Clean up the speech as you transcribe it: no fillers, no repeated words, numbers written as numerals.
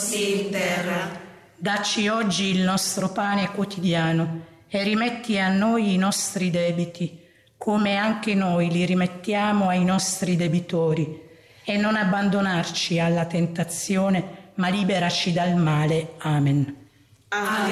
sì in terra. Dacci oggi il nostro pane quotidiano e rimetti a noi i nostri debiti, come anche noi li rimettiamo ai nostri debitori, e non abbandonarci alla tentazione, ma liberaci dal male. Amen. Ave